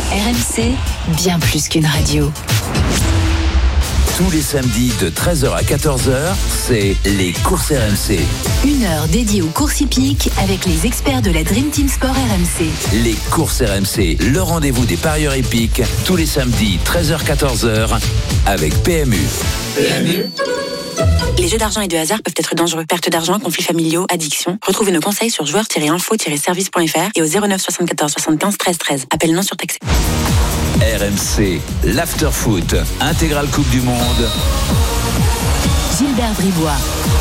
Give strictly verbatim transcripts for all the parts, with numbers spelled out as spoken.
R M C, bien plus qu'une radio. Tous les samedis de treize heures à quatorze heures, c'est les courses R M C. Une heure dédiée aux courses hippiques avec les experts de la Dream Team Sport R M C. Les courses R M C, le rendez-vous des parieurs hippiques, tous les samedis treize heures à quatorze heures avec P M U. P M U. Les jeux d'argent et de hasard peuvent être dangereux. Perte d'argent, conflits familiaux, addiction. Retrouvez nos conseils sur joueurs tiret info tiret service point f r et au zéro neuf soixante-quatorze soixante-quinze treize treize. Appel non surtaxé. R M C, l'after-foot, intégrale Coupe du Monde. Gilbert Bribois.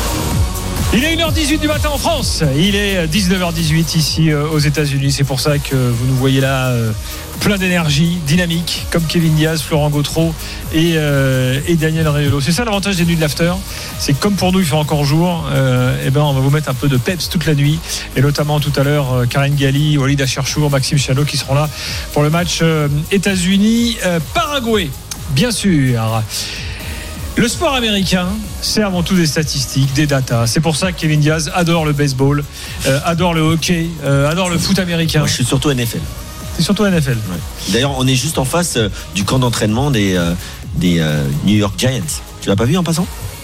Il est une heure dix-huit du matin en France. Il est dix-neuf heures dix-huit ici euh, aux États-Unis. C'est pour ça que vous nous voyez là euh, plein d'énergie, dynamique, comme Kevin Diaz, Florent Gautreau et, euh, et Daniel Riolo. C'est ça l'avantage des nuits de l'after. C'est que comme pour nous, il fait encore jour. Euh, et ben, on va vous mettre un peu de peps toute la nuit. Et notamment tout à l'heure, euh, Karine Galli, Walid Acharchour, Maxime Chalot qui seront là pour le match euh, États-Unis-Paraguay. Euh, Bien sûr. Le sport américain, c'est avant tout des statistiques, des datas. C'est pour ça que Kevin Diaz adore le baseball, euh, adore le hockey, euh, adore le foot américain. Moi, je suis surtout N F L. C'est surtout N F L. Ouais. D'ailleurs, on est juste en face euh, du camp d'entraînement des, euh, des euh, New York Giants. Tu l'as pas vu en passant ?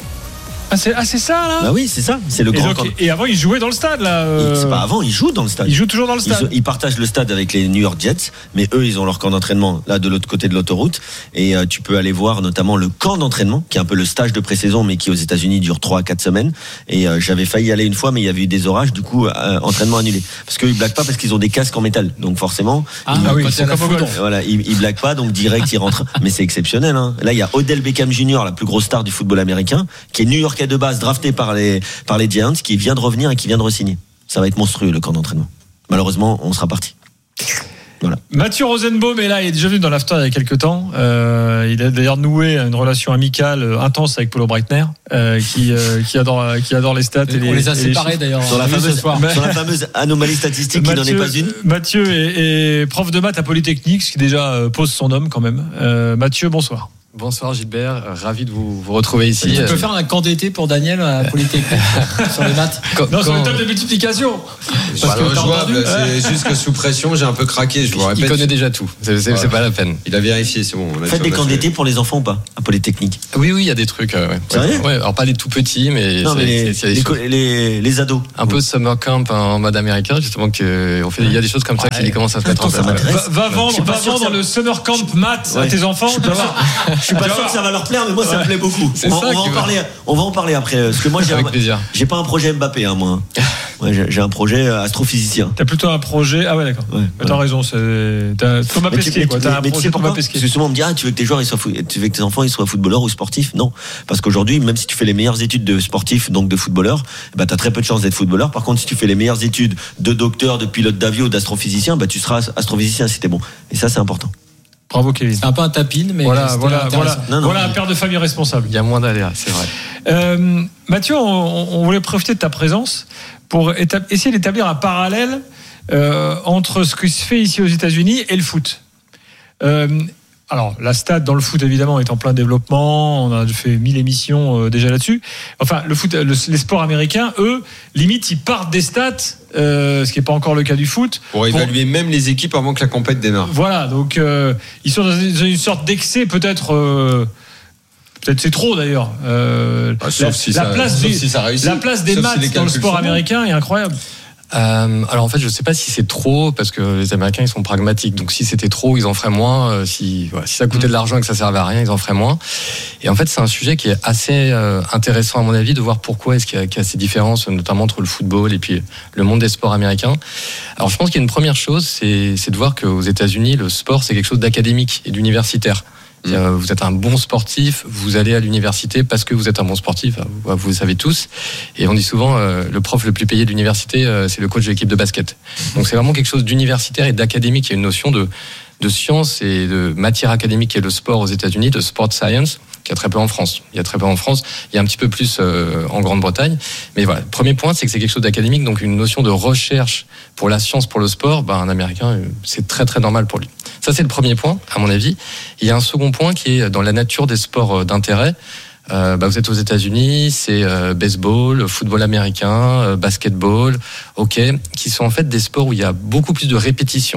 Ah c'est, ah, c'est ça là ? Bah oui, c'est ça. C'est le et, grand donc, camp. Et avant, il jouait dans le stade là. Euh... Il, c'est pas avant, il joue dans le stade. Il joue toujours dans le stade. Ils, ils partagent le stade avec les New York Jets, mais eux, ils ont leur camp d'entraînement là de l'autre côté de l'autoroute. Et euh, tu peux aller voir notamment le camp d'entraînement, qui est un peu le stage de pré-saison, mais qui aux États-Unis dure trois à quatre semaines. Et euh, j'avais failli y aller une fois, mais il y avait eu des orages, du coup, euh, entraînement annulé. Parce qu'ils blaguent pas parce qu'ils ont des casques en métal, donc forcément. Ah, ils, ah oui, c'est comme au golf. Voilà, ils, ils blaguent pas, donc direct ils rentrent. Mais c'est exceptionnel. Hein. Là, il y a Odell Beckham Junior, la plus grosse star du football américain, qui est New-Yorkais de base, drafté par les par les Giants, qui vient de revenir et qui vient de re-signer. Ça va être monstrueux le camp d'entraînement. Malheureusement, on sera parti. Voilà. Mathieu Rosenbaum est là, il est déjà venu dans l'after il y a quelques temps. Euh, il a d'ailleurs noué une relation amicale euh, intense avec Paulo Breitner, euh, qui, euh, qui, adore, qui adore les stats. Et on les, les a et séparés les d'ailleurs. Sur la, fameuse, sur la fameuse anomalie statistique qui n'en est pas une. Mathieu est, est prof de maths à Polytechnique, ce qui déjà euh, pose son homme quand même. Euh, Mathieu, bonsoir. Bonsoir Gilbert, ravi de vous, vous retrouver ici. Tu peux faire un camp d'été pour Daniel à Polytechnique sur les maths. Quand, non, sur le table de multiplication. Parce que jouable, c'est juste que sous pression, j'ai un peu craqué. Je vous répète. Il connaît déjà tout. C'est, c'est, ouais. c'est pas la peine. Il a vérifié, c'est bon. Faites des camps d'été pour les enfants ou pas à Polytechnique ? Oui, oui, il y a des trucs. Euh, ouais. Sérieux ? Ouais, alors pas les tout petits, mais, non, c'est, mais les, c'est, les, les, les, les ados. Un peu summer camp en mode américain, justement. Que on fait, il y a des choses comme ça ouais. qui commencent à se mettre en place. Va, va vendre, va vendre le summer camp maths ouais. à tes enfants. Je suis pas sûr que ça va leur plaire, mais moi ça me plaît beaucoup. On, on, va en parler, on va en parler après. Parce que moi j'ai, Avec un, plaisir. j'ai pas un projet Mbappé, hein, moi. Ouais, j'ai, j'ai un projet astrophysicien. T'as plutôt un projet. Ah ouais, d'accord. Ouais, mais t'as ouais. raison. C'est... T'as Thomas mais Pesquet, tu, quoi. T'as mais, un projet Thomas Pesquet. Parce que souvent on me dit, ah, tu veux que tes joueurs, ils soient, tu veux que tes enfants, ils soient footballeurs ou sportifs ? Non. Parce qu'aujourd'hui, même si tu fais les meilleures études de sportif, donc de footballeur, bah, t'as très peu de chances d'être footballeur. Par contre, si tu fais les meilleures études de docteur, de pilote d'avion ou d'astrophysicien, bah, tu seras astrophysicien si t'es bon. Et ça, c'est important. Bravo Kevin. C'est un peu un tapine, mais voilà, voilà, voilà, non, non, voilà mais... un père de famille responsable. Il y a moins d'aléas, c'est vrai. Euh, Mathieu, on, on voulait profiter de ta présence pour étab- essayer d'établir un parallèle euh, entre ce qui se fait ici aux États-Unis et le foot. Euh, alors, la stat dans le foot évidemment est en plein développement. On a fait mille émissions euh, déjà là-dessus. Enfin, le foot, le, les sports américains, eux, limite, ils partent des stats. Euh, ce qui n'est pas encore le cas du foot. Pour, pour évaluer même les équipes avant que la compète démarre. Voilà, donc euh, ils sont dans une, une sorte d'excès, peut-être. Euh, peut-être c'est trop d'ailleurs. Euh, ah, sauf la, si la, ça, place sauf des, si ça réussit. La place des sauf maths si dans le sport américain est incroyable. Euh, alors en fait, je sais pas si c'est trop parce que les Américains ils sont pragmatiques. Donc si c'était trop, ils en feraient moins. Euh, si, voilà, si ça coûtait de l'argent et que ça servait à rien, ils en feraient moins. Et en fait, c'est un sujet qui est assez euh, intéressant à mon avis de voir pourquoi est-ce qu'il y a, qu'il y a ces différences, notamment entre le football et puis le monde des sports américains. Alors je pense qu'il y a une première chose, c'est, c'est de voir qu'aux États-Unis, le sport c'est quelque chose d'académique et d'universitaire. Vous êtes un bon sportif, vous allez à l'université parce que vous êtes un bon sportif, vous le savez tous. Et on dit souvent, euh, le prof le plus payé de l'université, euh, c'est le coach de l'équipe de basket. Donc c'est vraiment quelque chose d'universitaire et d'académique. Il y a une notion de, de science et de matière académique qui est le sport aux États-Unis, de sport science, qu'il y a très peu en France. Il y a très peu en France, il y a un petit peu plus euh, en Grande-Bretagne. Mais voilà, le premier point, c'est que c'est quelque chose d'académique, donc une notion de recherche pour la science, pour le sport, ben, un Américain, c'est très très normal pour lui. Ça, c'est le premier point, à mon avis. Il y a un second point qui est dans la nature des sports d'intérêt. Euh, bah vous êtes aux États-Unis, c'est euh, baseball, football américain, euh, basketball, hockey, qui sont en fait des sports où il y a beaucoup plus de répétition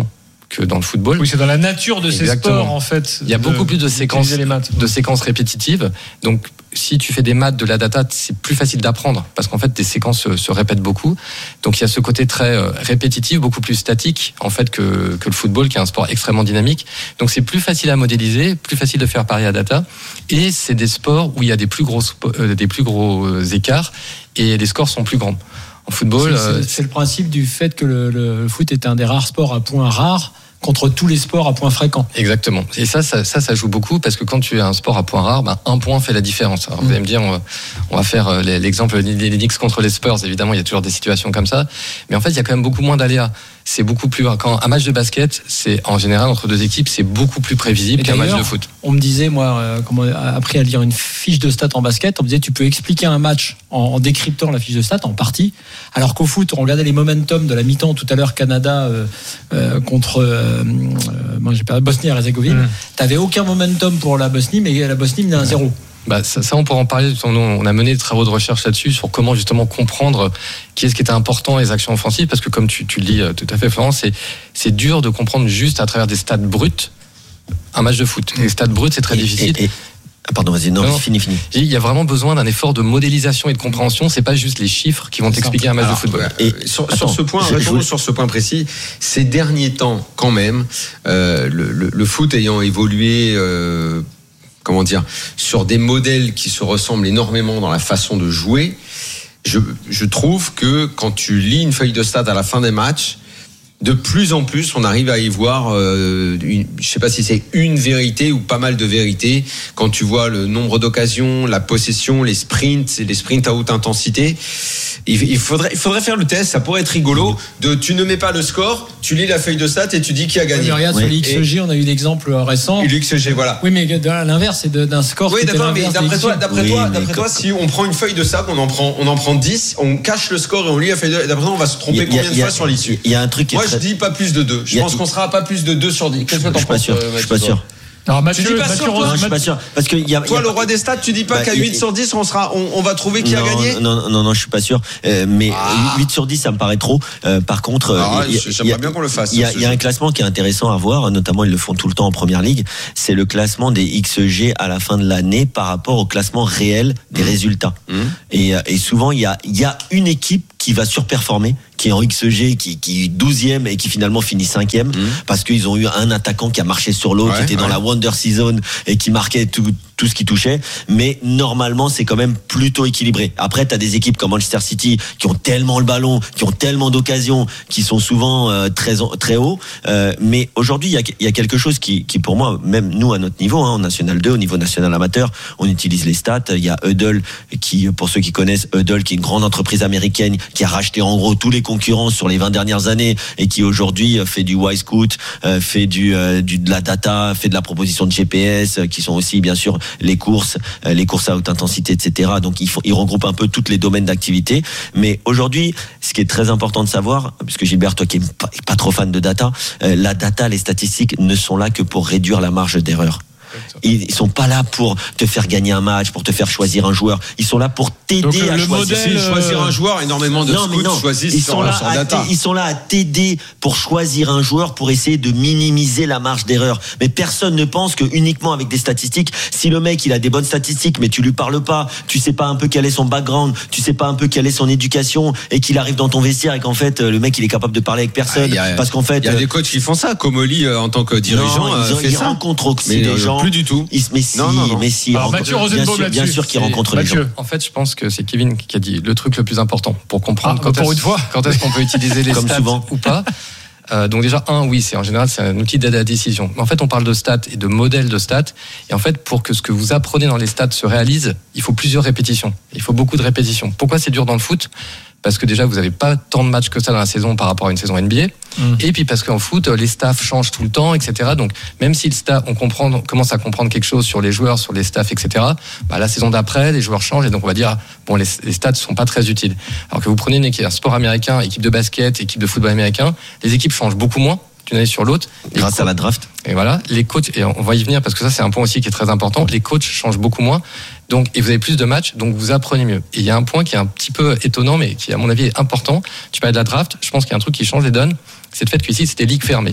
que dans le football. Oui, c'est dans la nature de ces Exactement. sports en fait. Il y a de, beaucoup plus de séquences, les maths. de séquences répétitives. Donc, si tu fais des maths, de la data, c'est plus facile d'apprendre parce qu'en fait, tes séquences se, se répètent beaucoup. Donc, il y a ce côté très euh, répétitif, beaucoup plus statique en fait que, que le football, qui est un sport extrêmement dynamique. Donc, c'est plus facile à modéliser, plus facile de faire parier à data. Et c'est des sports où il y a des plus gros, euh, des plus gros écarts et les scores sont plus grands. En football, c'est, euh, c'est, c'est le principe du fait que le, le foot est un des rares sports à points rares contre tous les sports à points fréquents. Exactement. Et ça, ça, ça, ça joue beaucoup parce que quand tu as un sport à points rares, ben, un point fait la différence. Alors, mmh. Vous allez me dire, on va, on va faire l'exemple des Knicks contre les Spurs. Évidemment, il y a toujours des situations comme ça. Mais en fait, il y a quand même beaucoup moins d'aléas. C'est beaucoup plus, quand un match de basket, c'est, en général, entre deux équipes, c'est beaucoup plus prévisible qu'un match de foot. On me disait, moi, euh, quand on a appris à lire une fiche de stats en basket, on me disait, tu peux expliquer un match en, en décryptant la fiche de stats en partie. Alors qu'au foot, on regardait les momentum de la mi-temps tout à l'heure, Canada, euh, euh, contre, euh, moi, j'ai perdu, Bosnie-Herzégovine. Mmh. T'avais aucun momentum pour la Bosnie, mais la Bosnie menait un zéro. Bah, ça, ça, on pourra en parler. On a mené des travaux de recherche là-dessus sur comment justement comprendre qui est-ce qui était important les actions offensives, parce que comme tu, tu le dis tout à fait, Florence, c'est, c'est dur de comprendre juste à travers des stats brutes un match de foot. Les stats brutes, c'est très et, difficile. Et, et... Ah pardon, vas-y, non, non, fini, fini. Il y a vraiment besoin d'un effort de modélisation et de compréhension. C'est pas juste les chiffres qui vont t'expliquer un match Alors, de football. Et euh, sur, attends, sur ce point, répondons sur ce point précis. Ces derniers temps, quand même, euh, le, le, le foot ayant évolué. Euh, comment dire, sur des modèles qui se ressemblent énormément dans la façon de jouer, je, je trouve que quand tu lis une feuille de stats à la fin des matchs, de plus en plus, on arrive à y voir, euh, une, je sais pas si c'est une vérité ou pas mal de vérités. Quand tu vois le nombre d'occasions, la possession, les sprints, les sprints à haute intensité, il, il faudrait, il faudrait faire le test. Ça pourrait être rigolo. De, tu ne mets pas le score, tu lis la feuille de stats et tu dis qui a gagné. Oui, regarde, oui. sur l'X G, et on a eu l'exemple récent. L'X G, voilà. Oui, mais à l'inverse, c'est de, d'un score. Oui, qui d'accord, était mais d'après toi, d'après oui, toi, mais d'après comme... toi, si on prend une feuille de stats, on en prend, on en prend dix, on cache le score et on lit la feuille de. D'après toi, on va se tromper combien de fois sur l'issue? Il y a un truc qui est Moi, très... je dis pas plus de deux. Je pense qu'on sera à pas plus de deux sur dix. Qu'est-ce que t'en penses? Je suis pas sûr. Je suis pas sûr. Alors Mathieu, tu dis pas Mathieu sûr, Rose, non, je suis pas sûr parce que y a, toi y a... le roi des stats, tu dis pas bah, qu'à huit sur dix on sera on, on va trouver qui non, a gagné? Non non non, je suis pas sûr euh, mais ah. huit sur dix ça me paraît trop. Euh, par contre, ah, y a, j'aimerais y a, bien qu'on le fasse. Il y a, y a un classement qui est intéressant à voir, notamment ils le font tout le temps en première ligue, c'est le classement des X G à la fin de l'année par rapport au classement réel des mmh. résultats. Mmh. Et, et souvent il y a il y a une équipe qui va surperformer, qui est en X G, qui, qui est douzième et qui finalement finit cinquième, mmh. parce qu'ils ont eu un attaquant qui a marché sur l'autre, ouais, qui était ouais. dans la Wonder Season et qui marquait tout, tout ce qui touchait. Mais normalement, c'est quand même plutôt équilibré. Après, tu as des équipes comme Manchester City qui ont tellement le ballon, qui ont tellement d'occasions, qui sont souvent euh, très, très hauts. Euh, mais aujourd'hui, il y a, y a quelque chose qui, qui, pour moi, même nous à notre niveau, hein, en National deux, au niveau national amateur, on utilise les stats. Il y a Huddle, qui, pour ceux qui connaissent Huddle, qui est une grande entreprise américaine, qui a racheté en gros tous les concurrents sur les vingt dernières années et qui aujourd'hui fait du Y-Scout, euh, fait du, euh, du de la data, fait de la proposition de G P S, euh, qui sont aussi bien sûr les courses, euh, les courses à haute intensité, et cetera. Donc ils font, ils regroupent un peu tous les domaines d'activité. Mais aujourd'hui, ce qui est très important de savoir, puisque Gilbert, toi qui n'es pas, pas trop fan de data, euh, la data, les statistiques ne sont là que pour réduire la marge d'erreur. Ils sont pas là pour te faire gagner un match, pour te faire choisir un joueur. Ils sont là pour t'aider Donc, à choisir. Modèle, si, choisir un joueur. Énormément de non, scouts non. choisissent ils sont sur, là sur à data. Ils sont là à t'aider pour choisir un joueur, pour essayer de minimiser la marge d'erreur. Mais personne ne pense que uniquement avec des statistiques, si le mec il a des bonnes statistiques, mais tu lui parles pas, tu sais pas un peu quel est son background, tu sais pas un peu quelle est son éducation, et qu'il arrive dans ton vestiaire et qu'en fait le mec il est capable de parler avec personne, ah, a, parce qu'en fait il y a des coachs qui font ça. Comoli euh, en tant que dirigeant, non, ils, ont, fait ils ça. rencontrent aussi mais des euh, gens. Plus du tout. Ils, mais si, non, non, non. mais si. Alors, Mathieu Rosenbaum, bien sûr, bien sûr qu'ils rencontrent les gens. En fait, je pense que c'est Kevin qui a dit le truc le plus important pour comprendre ah, quand, pour est-ce, une fois. quand est-ce qu'on peut utiliser les Comme stats souvent. ou pas. Euh, donc déjà, un, oui, c'est en général, c'est un outil d'aide à la décision. Mais en fait, on parle de stats et de modèles de stats. Et en fait, pour que ce que vous apprenez dans les stats se réalise, il faut plusieurs répétitions. Il faut beaucoup de répétitions. Pourquoi c'est dur dans le foot ? Parce que déjà, vous n'avez pas tant de matchs que ça dans la saison par rapport à une saison N B A. Mmh. Et puis parce qu'en foot, les staffs changent tout le temps, et cetera. Donc, même si le staff, on comprend, on commence à comprendre quelque chose sur les joueurs, sur les staffs, et cetera. Bah, la saison d'après, les joueurs changent et donc on va dire, bon, les, les stats sont pas très utiles. Alors que vous prenez une équipe, un sport américain, équipe de basket, équipe de football américain, les équipes changent beaucoup moins d'une année sur l'autre. Grâce co- à la draft. Et voilà, les coachs, et on va y venir parce que ça c'est un point aussi qui est très important, les coachs changent beaucoup moins, donc, et vous avez plus de matchs, donc vous apprenez mieux. Et il y a un point qui est un petit peu étonnant, mais qui à mon avis est important, tu parlais de la draft, je pense qu'il y a un truc qui change les donnes, c'est le fait qu'ici c'était ligue fermée.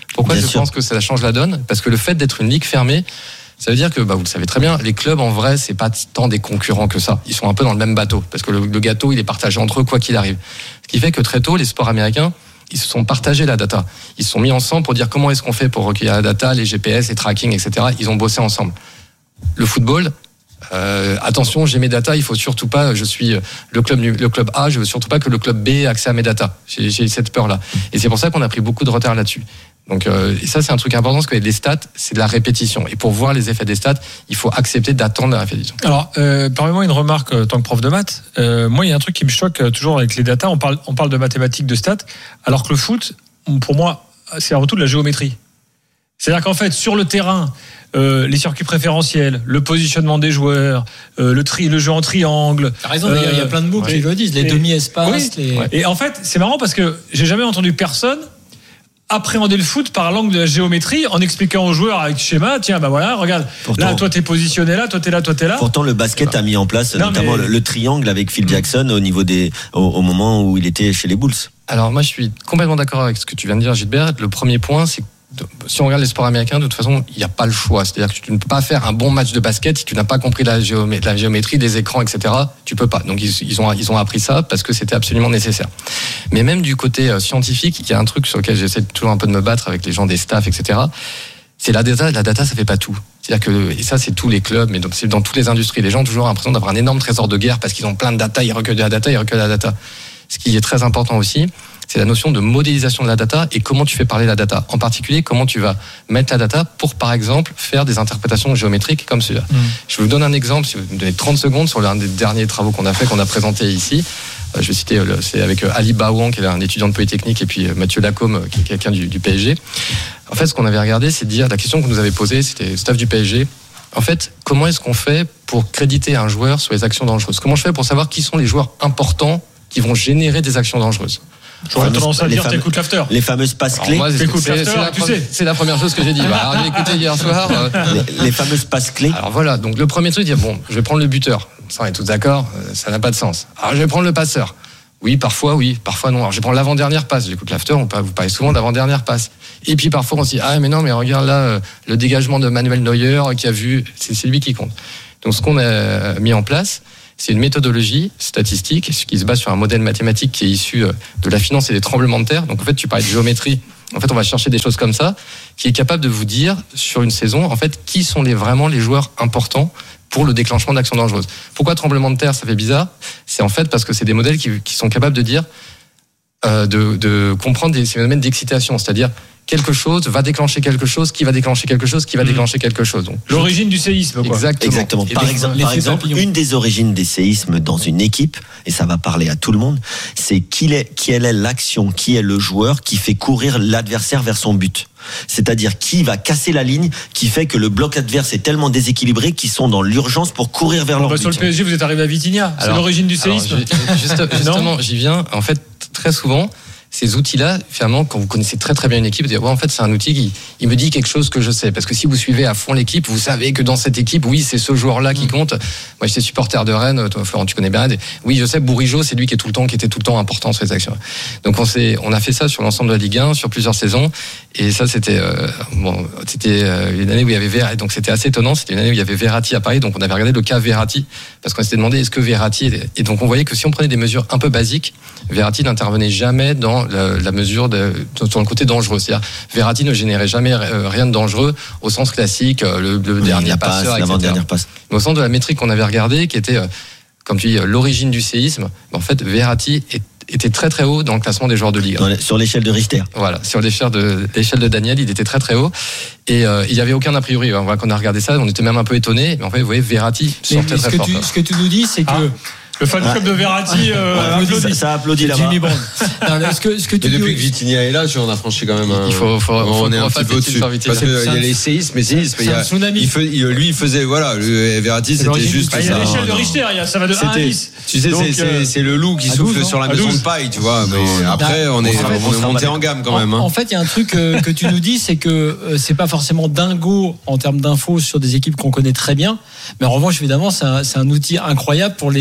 Pourquoi Bien je sûr. pense que ça change la donne ? Parce que le fait d'être une ligue fermée, ça veut dire que, bah, vous le savez très bien, les clubs, en vrai, c'est pas tant des concurrents que ça. Ils sont un peu dans le même bateau. Parce que le, le gâteau, il est partagé entre eux, quoi qu'il arrive. Ce qui fait que très tôt, les sports américains, ils se sont partagés la data. Ils se sont mis ensemble pour dire comment est-ce qu'on fait pour recueillir la data, les G P S, les tracking, et cetera. Ils ont bossé ensemble. Le football, euh, attention, j'ai mes data, il faut surtout pas, je suis le club, le club A, je veux surtout pas que le club B ait accès à mes data. J'ai, j'ai cette peur-là. Et c'est pour ça qu'on a pris beaucoup de retard là-dessus. Donc, euh, et ça, c'est un truc important, parce que les stats, c'est de la répétition. Et pour voir les effets des stats, il faut accepter d'attendre la répétition. Alors, euh, permets-moi une remarque en tant que prof de maths. Euh, moi, il y a un truc qui me choque euh, toujours avec les datas. On parle, on parle de mathématiques, de stats, alors que le foot, pour moi, c'est avant tout de la géométrie. C'est-à-dire qu'en fait, sur le terrain, euh, les circuits préférentiels, le positionnement des joueurs, euh, le, tri, le jeu en triangle. T'as raison, d'ailleurs, il y a plein de mots ouais. qui le disent, les Et- demi-espaces. oui. Les... Ouais. Et en fait, c'est marrant parce que j'ai jamais entendu personne appréhender le foot par l'angle de la géométrie en expliquant aux joueurs avec schéma, tiens, bah voilà, regarde, Pourtant- là, toi, t'es positionné là, toi, t'es là, toi, t'es là. Pourtant, le basket a mis en place Non, notamment mais- le, le triangle avec Phil Jackson au niveau des, au, au moment où il était chez les Bulls. Alors moi, je suis complètement d'accord avec ce que tu viens de dire, Gilbert. Le premier point, c'est que si on regarde les sports américains, de toute façon, il n'y a pas le choix. C'est-à-dire que tu ne peux pas faire un bon match de basket si tu n'as pas compris la, géomé- la géométrie des écrans, et cetera. Tu peux pas. Donc ils, ils ont ils ont appris ça parce que c'était absolument nécessaire. Mais même du côté euh, scientifique, il y a un truc sur lequel j'essaie toujours un peu de me battre avec les gens des staffs, et cetera. C'est la data. La data, ça fait pas tout. C'est-à-dire que, et ça, c'est tous les clubs, mais donc c'est dans toutes les industries. Les gens ont toujours l'impression d'avoir un énorme trésor de guerre parce qu'ils ont plein de data, ils recueillent de la data, ils recueillent de la data. Ce qui est très important aussi, c'est la notion de modélisation de la data et comment tu fais parler la data. En particulier, comment tu vas mettre la data pour, par exemple, faire des interprétations géométriques comme celui-là. Mmh. Je vous donne un exemple, si vous me donnez trente secondes sur l'un des derniers travaux qu'on a fait, qu'on a présenté ici. Je vais citer, c'est avec Ali Baouan, qui est un étudiant de Polytechnique, et puis Mathieu Lacombe, qui est quelqu'un du, du P S G. En fait, ce qu'on avait regardé, c'est de dire, la question qu'on nous avait posée, c'était le staff du P S G. En fait, comment est-ce qu'on fait pour créditer un joueur sur les actions dangereuses ? Comment je fais pour savoir qui sont les joueurs importants qui vont générer des actions dangereuses ? J'aurais tendance à les dire, fameux- t'écoutes l'after. Les fameuses passes clés. Moi, c'est, T'écoutes c'est, l'after, c'est, la tu pre- sais. c'est la première chose que j'ai dit. Bah, alors, j'ai écouté hier soir. euh, les, les fameuses passes clés. Alors voilà, donc le premier truc, dire bon, je vais prendre le buteur. Ça, on est tous d'accord, euh, ça n'a pas de sens. Alors je vais prendre le passeur. Oui, parfois, oui, parfois non. Alors je vais prendre l'avant-dernière passe. J'écoute l'after, on parle, vous parlez souvent d'avant-dernière passe. Et puis parfois on se dit ah mais non, mais regarde là, euh, le dégagement de Manuel Neuer euh, qui a vu, c'est, c'est lui qui compte. Donc ce qu'on a mis en place, c'est une méthodologie statistique qui se base sur un modèle mathématique qui est issu de la finance et des tremblements de terre. Donc en fait, tu parlais de géométrie. En fait, on va chercher des choses comme ça, qui est capable de vous dire sur une saison, en fait, qui sont les, vraiment les joueurs importants pour le déclenchement d'actions dangereuses. Pourquoi tremblement de terre, ça fait bizarre ? C'est en fait parce que c'est des modèles qui, qui sont capables de dire, euh, de, de comprendre des phénomènes d'excitation, c'est-à-dire quelque chose va déclencher quelque chose, qui va déclencher quelque chose, qui va déclencher quelque chose. Donc, L'origine du séisme, quoi. Exactement. Exactement. Et Par les- exemple, les par faits exemple papillons. une des origines des séismes dans une équipe, et ça va parler à tout le monde, c'est qu'il est, quelle est l'action, qui est le joueur qui fait courir l'adversaire vers son but. C'est-à-dire qui va casser la ligne, qui fait que le bloc adverse est tellement déséquilibré qu'ils sont dans l'urgence pour courir vers Bon, leur bah, but. sur le P S G, vous êtes arrivé à Vitinha. C'est Alors, l'origine du alors, séisme. j'ai- juste- justement, j'y viens. En fait, très souvent, ces outils-là, finalement, quand vous connaissez très très bien une équipe, vous dites, ouais, en fait, c'est un outil qui il me dit quelque chose que je sais. Parce que si vous suivez à fond l'équipe, vous savez que dans cette équipe, oui, c'est ce joueur-là qui compte. Moi, j'étais supporter de Rennes. Toi, Florent, tu connais bien. Oui, je sais, Bourigeaud, c'est lui qui est tout le temps, qui était tout le temps important sur les actions. Donc, on s'est, on a fait ça sur l'ensemble de la Ligue un, sur plusieurs saisons. Et ça, c'était, euh, bon, c'était euh, une année où il y avait Verratti. Donc, c'était assez étonnant. C'était une année où il y avait Verratti à Paris. Donc, on avait regardé le cas Verratti. Parce qu'on s'était demandé, est-ce que Verratti, était- et donc, on voyait que si on prenait des mesures un peu basiques, Verratti n'intervenait jamais dans la, la mesure de, sur le côté dangereux. C'est-à-dire, Verratti ne générait jamais euh, rien de dangereux au sens classique, euh, le, le Oui, dernier la passe, passeur, et cetera. l'avant-dernière passe. Mais au sens de la métrique qu'on avait regardée, qui était, euh, comme tu dis, euh, l'origine du séisme, en fait, Verratti est- était très très haut dans le classement des joueurs de Ligue un. Dans les- sur l'échelle de Richter. Voilà, sur l'échelle de, l'échelle de Daniel, il était très très haut. Et euh, il n'y avait aucun a priori. On voit qu'on a regardé ça, on était même un peu étonnés. Mais en fait, vous voyez, Verratti Mais, sortait mais ce, très que fort. tu, quoi. ce que tu nous dis, c'est que Ah. Le fan club de Verratti euh, Ouais, applaudit. ça, ça applaudit là-bas. Jimmy Brown. Non, là, ce que, ce que Et tu depuis nous- que Vitinha est là, tu en as franchi quand même un. Il faut- faut- on faut est qu'on un fasse petit peu des au-dessus. petites invités. Parce qu'il C'est y a un- les séismes, mais séismes, c'est il y un a, tsunami. il fait- il- lui, il faisait, voilà, le Verratti, c'était l'origine juste. du- Bah, il y a ça, l'échelle de non. Richter, il y a- ça va de un à C'était, dix. tu sais, Donc, c'est, euh, c'est, c'est le loup qui à souffle douze, sur la à maison douze. de paille, tu vois. Mais Non, après, non. on est, En fait, on est monté en gamme quand même. En, hein. en fait, il y a un truc euh, que tu nous dis, c'est que euh, c'est pas forcément dingo en termes d'infos sur des équipes qu'on connaît très bien, mais en revanche, évidemment, c'est un, c'est un outil incroyable pour les équipes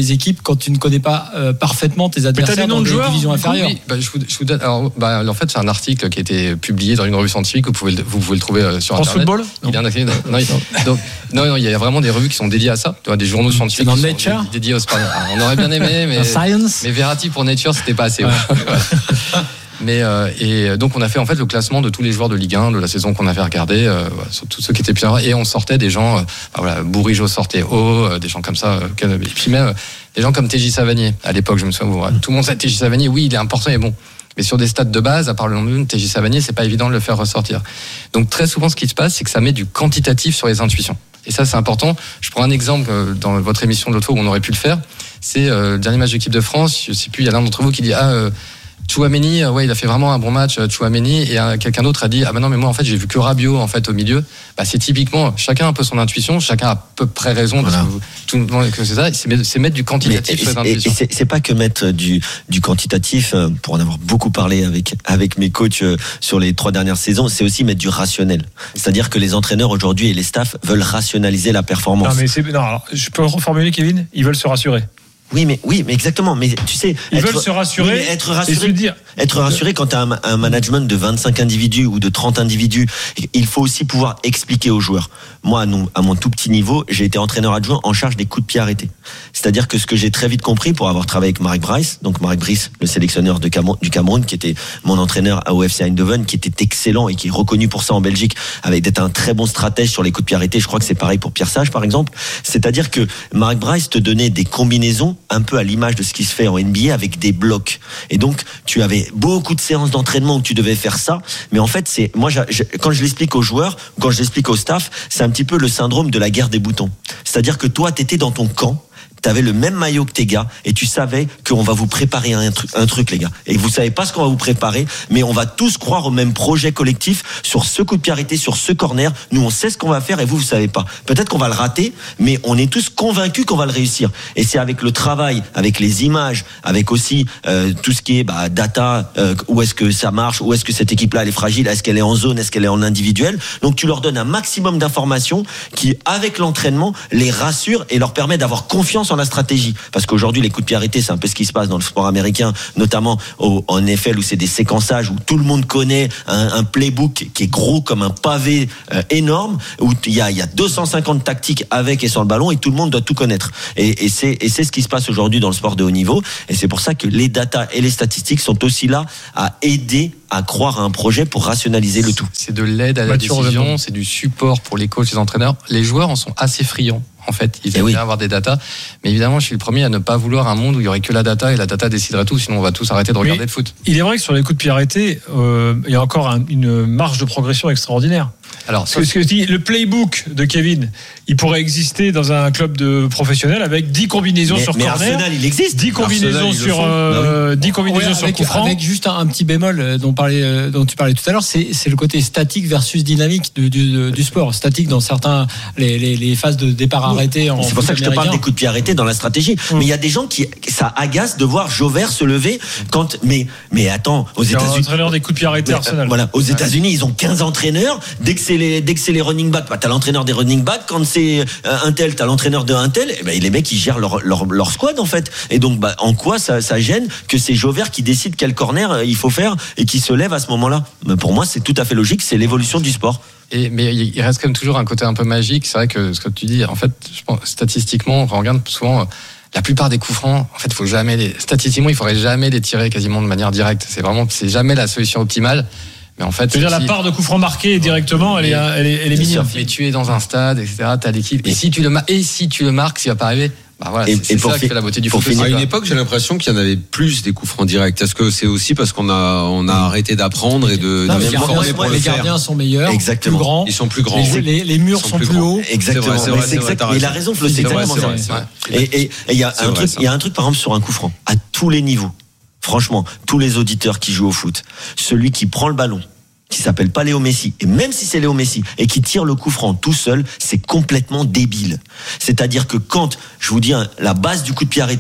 quand tu ne connais pas euh, parfaitement tes adversaires dans des divisions inférieures. Oui, bah, je, vous, je vous donne. Alors, bah, en fait, c'est un article qui a été publié dans une revue scientifique. Vous pouvez, le, vous pouvez le trouver euh, sur France Internet. Football. Il non. Il, non, il, donc, non, non, il y a vraiment des revues qui sont dédiées à ça. Tu vois, des journaux scientifiques. Dans qui Nature. sont dédiés au sport. On aurait bien aimé, mais Science. Mais Verratti pour Nature, c'était pas assez. Ouais. Ouais. Mais euh, et donc on a fait en fait le classement de tous les joueurs de Ligue un de la saison qu'on avait regardé, euh, voilà, sur tous ceux qui étaient plus et on sortait des gens, euh, bah voilà, Bourigeaud sortait haut, euh, des gens comme ça, euh, et puis même euh, des gens comme T J Savanier. À l'époque, je me souviens, vous, tout le monde sait T J Savanier, oui, il est important et bon. Mais sur des stats de base, à part le nom de T J Savanier, c'est pas évident de le faire ressortir. Donc très souvent, ce qui se passe, c'est que ça met du quantitatif sur les intuitions. Et ça, c'est important. Je prends un exemple dans votre émission de l'autre fois où on aurait pu le faire. C'est euh, le dernier match de l'équipe de France. Je sais plus, il y a l'un d'entre vous qui dit ah. Euh, Tchouaméni, ouais, il a fait vraiment un bon match, Tchouaméni, et euh, quelqu'un d'autre a dit ah ben non mais moi en fait j'ai vu que Rabiot en fait au milieu. Bah c'est typiquement chacun a un peu son intuition, chacun a à peu près raison voilà. Parce que tout le monde que c'est ça, c'est, c'est mettre du quantitatif mais, sur les intuitions. Et c'est, c'est pas que mettre du du quantitatif, pour en avoir beaucoup parlé avec avec mes coachs sur les trois dernières saisons, c'est aussi mettre du rationnel. C'est-à-dire que les entraîneurs aujourd'hui et les staffs veulent rationaliser la performance. Non mais c'est non, alors, je peux reformuler Kevin, ils veulent se rassurer. Oui, mais oui, mais exactement. Mais tu sais, ils être, veulent se rassurer, oui, être rassuré, et se dire, être rassuré quand tu as un, un management de vingt-cinq individus ou de trente individus, il faut aussi pouvoir expliquer aux joueurs. Moi, non, à mon tout petit niveau, j'ai été entraîneur adjoint en charge des coups de pied arrêtés. C'est-à-dire que ce que j'ai très vite compris pour avoir travaillé avec Mark Bryce, donc Mark Bryce, le sélectionneur de Cameroun, du Cameroun, qui était mon entraîneur à O F C Eindhoven, qui était excellent et qui est reconnu pour ça en Belgique, avec d'être un très bon stratège sur les coups de pied arrêtés. Je crois que c'est pareil pour Pierre Sage, par exemple. C'est-à-dire que Mark Bryce te donnait des combinaisons un peu à l'image de ce qui se fait en N B A avec des blocs. Et donc, tu avais beaucoup de séances d'entraînement où tu devais faire ça. Mais en fait, c'est, moi, je, je, quand je l'explique aux joueurs, quand je l'explique au staff, c'est un petit peu le syndrome de la guerre des boutons. C'est-à-dire que toi, t'étais dans ton camp, t'avais le même maillot que tes gars et tu savais qu'on va vous préparer un truc, un truc les gars. Et vous savez pas ce qu'on va vous préparer, mais on va tous croire au même projet collectif sur ce coup de pied arrêté, sur ce corner. Nous, on sait ce qu'on va faire et vous, vous savez pas. Peut-être qu'on va le rater, mais on est tous convaincus qu'on va le réussir. Et c'est avec le travail, avec les images, avec aussi euh, tout ce qui est bah, data, euh, où est-ce que ça marche, où est-ce que cette équipe-là elle est fragile, est-ce qu'elle est en zone, est-ce qu'elle est en individuel. Donc tu leur donnes un maximum d'informations qui, avec l'entraînement, les rassure et leur permet d'avoir confiance en la stratégie. Parce qu'aujourd'hui, les coups de pied arrêtés, c'est un peu ce qui se passe dans le sport américain, notamment au, en N F L où c'est des séquençages où tout le monde connaît un, un playbook qui est gros comme un pavé euh, énorme, où il y a, il y a deux cent cinquante tactiques avec et sans le ballon et tout le monde doit tout connaître. Et, et, c'est, et c'est ce qui se passe aujourd'hui dans le sport de haut niveau. Et c'est pour ça que les datas et les statistiques sont aussi là à aider à croire à un projet pour rationaliser le tout. C'est de l'aide à la Mathieu décision, Rosenbaum. c'est du support pour les coachs et les entraîneurs. Les joueurs en sont assez friands. En fait, ils aiment oui. bien avoir des datas, mais évidemment, je suis le premier à ne pas vouloir un monde où il y aurait que la data et la data déciderait tout, sinon on va tous arrêter de regarder mais le foot. Il est vrai que sur les coups de pied arrêtés, euh, il y a encore un, une marge de progression extraordinaire. Alors, Ce que, ce que je dis, le playbook de Kevin, il pourrait exister dans un club de professionnels avec dix combinaisons mais, sur mais corner, Arsenal, il existe. dix combinaisons Arsenal, sur euh, dix combinaisons Ouais, sur avec, coup franc. avec juste un, un petit bémol dont, parlait, dont tu parlais tout à l'heure, c'est, c'est le côté statique versus dynamique du, du, du sport. Statique dans certains les, les, les phases de départ arrêtées en C'est pour ça que je te parle des coups de pied arrêtés dans la stratégie. Mmh. Mais il y a des gens qui ça agace de voir Jauvert se lever quand mais mais attends aux C'est États-Unis. Entraîneur des coups de pied arrêtés Arsenal. Voilà, aux États-Unis, ils ont quinze entraîneurs. Dès que c'est les dès que c'est les running backs, bah, t'as l'entraîneur des running backs. Quand c'est euh, un tel, t'as l'entraîneur de un tel. Et ben les mecs ils gèrent leur leur, leur squad en fait. Et donc bah en quoi ça ça gêne que c'est Jauvert qui décide quel corner euh, il faut faire et qui se lève à ce moment-là. Mais pour moi c'est tout à fait logique. C'est l'évolution du sport. Et, mais il reste quand même toujours un côté un peu magique. C'est vrai que ce que tu dis, en fait, je pense, statistiquement, on regarde souvent la plupart des coups francs. En fait, il faut jamais les, statistiquement, il faudrait jamais les tirer quasiment de manière directe. C'est vraiment, c'est jamais la solution optimale. Mais en fait, c'est-à-dire la part de coups francs marqués directement, elle est, elle est, elle est minime. Mais tu es dans un stade, et cetera. T'as l'équipe. Et si tu le, et si tu le marques, ce qui va pas arriver. Bah voilà, et, c'est, et c'est ça fi- qui fait la beauté du foot. À une époque, j'ai l'impression qu'il y en avait plus des coups francs directs. Est-ce que c'est aussi parce qu'on a on a arrêté d'apprendre et de, non, de les, bien gardiens, former pour les le faire. gardiens sont meilleurs, Exactement. plus grands. Ils sont plus grands. Les, les, les murs sont, sont plus, plus hauts. Exactement. C'est vrai, c'est vrai, mais c'est c'est vrai, exact. t'as Il a raison. raison, Flo, c'est exactement vrai, ça. c'est vrai, c'est vrai. Et il y a c'est un vrai, truc, ça. il y a un truc par exemple sur un coup franc à tous les niveaux. Franchement, tous les auditeurs qui jouent au foot, celui qui prend le ballon, qui s'appelle pas Léo Messi, et même si c'est Léo Messi, et qui tire le coup franc tout seul, c'est complètement débile. C'est-à-dire que quand, je vous dis, hein, la base du coup de pied arrêté,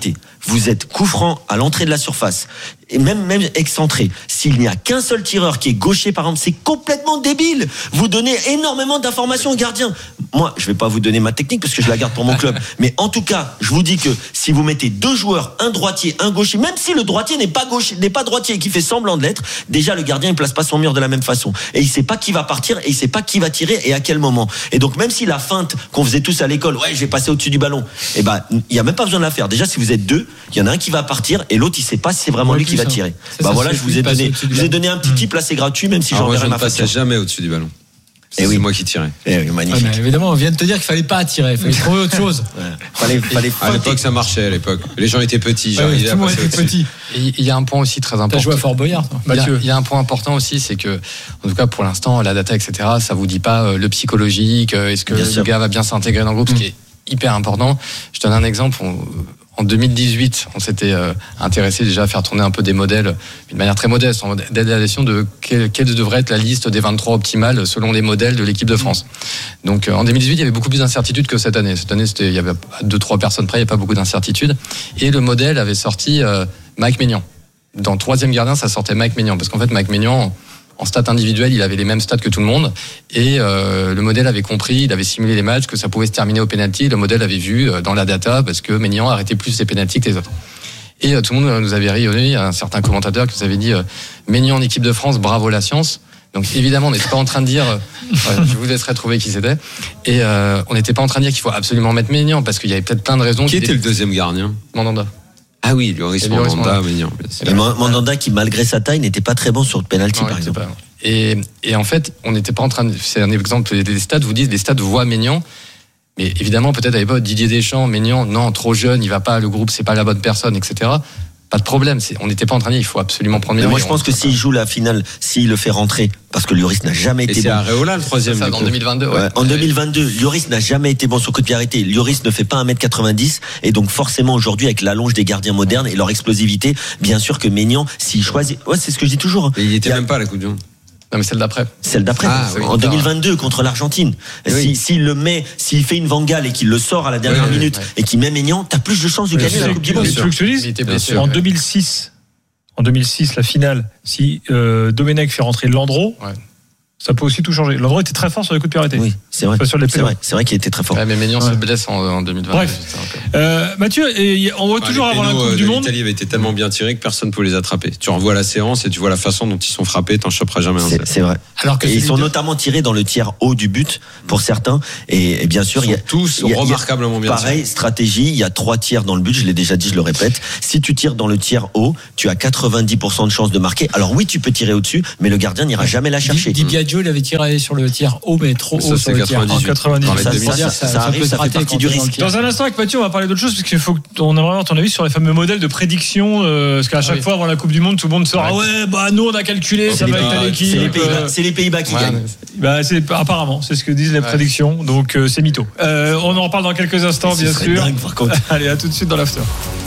vous êtes coup franc à l'entrée de la surface, et même, même excentré, s'il n'y a qu'un seul tireur qui est gaucher, par exemple, c'est complètement débile. Vous donnez énormément d'informations au gardien. Moi, je vais pas vous donner ma technique parce que je la garde pour mon club. Mais en tout cas, je vous dis que si vous mettez deux joueurs, un droitier, un gaucher, même si le droitier n'est pas gaucher, n'est pas droitier et qui fait semblant de l'être, déjà le gardien il place pas son mur de la même façon. Et il sait pas qui va partir et il sait pas qui va tirer et à quel moment. Et donc même si la feinte qu'on faisait tous à l'école, ouais, j'ai passé au-dessus du ballon, et ben il y a même pas besoin de la faire. Déjà si vous êtes deux, il y en a un qui va partir et l'autre il sait pas si c'est vraiment Ouais, lui qui va ça. tirer. Ça, bah ça voilà, se je fait vous ai passer donné, au-dessus du je vous ai ballon. donné un petit tip là, c'est gratuit même si Alors j'en moi, je verrai ne ma passais facture. jamais au-dessus du ballon. C'est Eh oui. moi qui tirais. Eh oui, magnifique. Ouais, mais évidemment, on vient de te dire qu'il fallait pas tirer, il fallait trouver autre chose. Ouais. Fallait, fallait À l'époque, ça marchait. À l'époque, les gens étaient petits. Ouais, ouais, J'arrivais tout à le monde passer était au-dessus. petit. Et il y a un point aussi très T'as important. joué à Fort Boyard, toi. Il y, a, Mathieu. il y a un point important aussi, c'est que, en tout cas pour l'instant, la data, et cetera, ça vous dit pas euh, le psychologique, euh, est-ce que Bien le sûr. gars va bien s'intégrer dans le groupe, ce qui est hyper important. Je donne un exemple. On- en deux mille dix-huit, on s'était euh, intéressé déjà à faire tourner un peu des modèles d'une manière très modeste, en d'adaptation de quelle, quelle devrait être la liste des vingt-trois optimales selon les modèles de l'équipe de France. Donc euh, en deux mille dix-huit, il y avait beaucoup plus d'incertitudes que cette année. Cette année, c'était, il y avait deux, trois personnes près, il n'y avait pas beaucoup d'incertitudes. Et le modèle avait sorti euh, Mike Maignan. Dans le troisième gardien, ça sortait Mike Maignan. Parce qu'en fait, Mike Maignan, en stats individuels, il avait les mêmes stats que tout le monde. Et euh, le modèle avait compris, il avait simulé les matchs, que ça pouvait se terminer au penalty. Le modèle avait vu euh, dans la data, parce que Maignan arrêtait plus ses penaltys que les autres. Et euh, tout le monde nous avait rayonné. Il y a un certain commentateur qui nous avait dit euh, Maignan en équipe de France, bravo la science. Donc évidemment, on n'était pas en train de dire, euh, ouais, je vous laisserai trouver qui c'était. Et euh, on n'était pas en train de dire qu'il faut absolument mettre Maignan, parce qu'il y avait peut-être plein de raisons. Qui était le deuxième gardien? Mandanda. Ah oui, Lloris Et Lloris Mandanda, Mandanda. Maignan. Et Man- Mandanda qui malgré sa taille n'était pas très bon sur le penalty Ouais, par c'est exemple. pas- Et, et en fait, on n'était pas en train de. C'est un exemple. Les stats vous disent, les stats voient Maignan. Mais évidemment, peut-être à l'époque, Didier Deschamps, Maignan, non, trop jeune, il va pas, le groupe, c'est pas la bonne personne, et cetera. Pas de problème. C'est, on n'était pas en train de dire, il faut absolument prendre Mais Maignan. moi je pense que On- s'il joue la finale, s'il le fait rentrer, parce que Lloris n'a jamais Et été c'est bon. Areola le troisième. Ça, du en coup. deux mille vingt-deux, ouais. Ouais, en deux mille vingt-deux, Lloris n'a jamais été bon sur coup de pied arrêté. Lloris ne fait pas un mètre quatre-vingt-dix et donc forcément aujourd'hui avec l'allonge des gardiens modernes et leur explosivité, bien sûr que Maignan, s'il choisit, ouais c'est ce que je dis toujours. hein. Et il était Il y a- même pas à la Coupe du Monde. Non, mais celle d'après. Celle d'après, Ah, oui, en deux mille vingt-deux contre l'Argentine. Oui. Si, s'il le met, s'il fait une Van Gaal et qu'il le sort à la dernière Oui, oui, minute oui. et qu'il met Maignan, t'as plus de chances de gagner la Coupe du Tu veux Monde. que je te dise Il était Bien blessé. sûr. En ouais. deux mille six, en deux mille six, la finale, si euh, Domenech fait rentrer Landreau, Ouais. ça peut aussi tout changer. Landreau était très fort sur les coups de pied arrêtés. Oui, c'est vrai. Pas sur les C'est pénals. vrai, c'est vrai qu'il était très fort. Ouais, mais Maignan Ouais. se blesse en, en deux mille vingt. Bref. Euh, Mathieu, et on voit Ah, toujours les avant la pénaux, Coupe euh, du de Monde. l'Italie avait été tellement bien tirés que personne ne pouvait les attraper. Tu revois la séance et tu vois la façon dont ils sont frappés, t'en choperas jamais un C'est, seul. c'est vrai. Alors que Et ils celui sont de- notamment tirés dans le tiers haut du but pour certains. Et, et bien sûr, Ils il y a sont tous il y a- il y a- remarquablement bien pareil, tirés. stratégie. Il y a trois tiers dans le but. Je l'ai déjà dit, je le répète. Si tu tires dans le tiers haut, tu as quatre-vingt-dix pour cent de chances de marquer. Alors oui, tu peux tirer au-dessus, mais le gardien n'ira jamais la chercher. Di Biagio, il avait tiré sur le tir haut, mais trop Ça, haut c'est sur le tir. quatre-vingt-dix-huit. En quatre-vingt-dix. Dans les Ça, deux mille. ça, ça, Ça- ça ça arrive, peut ça se fait rater partie quand du on est dans le risque. tir. Dans un instant avec Mathieu, on va parler d'autre chose parce qu'il faut qu'on aimerait avoir ton avis sur les fameux modèles de prédiction. euh, parce qu'à chaque oui. fois avant la Coupe du Monde, tout le monde sort ah ouais bah nous on a calculé C'est ça les va être Pays-Bas, à l'équipe. c'est les Pays-Bas, euh, c'est les Pays-Bas qui Ouais, gagnent. mais- Bah, c'est, apparemment, c'est ce que disent les Ouais. prédictions, donc euh, c'est mytho. Euh, on en reparle dans quelques instants, Ce bien serait sûr. dingue, par contre. Allez, à tout de suite dans l'after.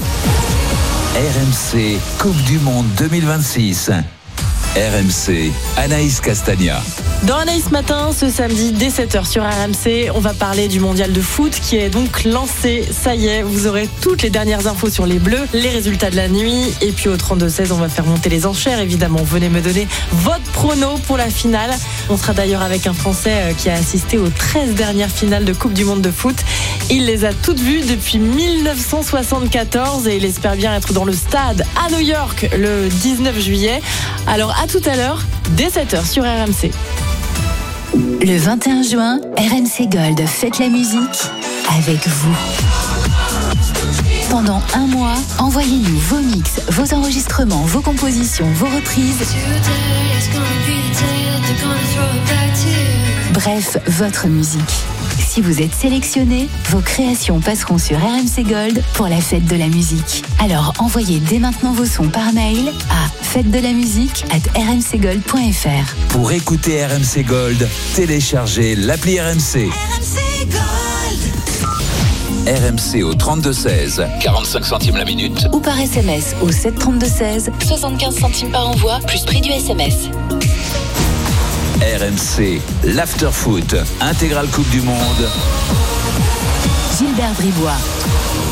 R M C Coupe du Monde deux mille vingt-six. R M C, Anaïs Castagna. Dans Anaïs Matin, ce samedi dès sept heures sur R M C, on va parler du mondial de foot qui est donc lancé. Ça y est, vous aurez toutes les dernières infos sur les Bleus, les résultats de la nuit. Et puis au trente-deux seize, on va faire monter les enchères, évidemment. Venez me donner votre prono pour la finale. On sera d'ailleurs avec un Français qui a assisté aux treize dernières finales de Coupe du Monde de foot. Il les a toutes vues depuis mille neuf cent soixante-quatorze et il espère bien être dans le stade à New York le dix-neuf juillet. Alors à tout à l'heure, dès sept heures sur R M C. Le vingt et un juin, R M C Gold fête la musique avec vous. Pendant un mois, envoyez-nous vos mix, vos enregistrements, vos compositions, vos reprises. Bref, votre musique. Si vous êtes sélectionné, vos créations passeront sur R M C Gold pour la fête de la musique. Alors envoyez dès maintenant vos sons par mail à fête de la musique arobase r m c gold point f r. Pour écouter R M C Gold, téléchargez l'appli R M C. R M C au trente-deux seize, quarante-cinq centimes la minute. Ou par S M S au sept trente-deux seize, soixante-quinze centimes par envoi, plus prix du S M S. R M C, l'afterfoot, intégrale Coupe du Monde. Gilbert Bribois.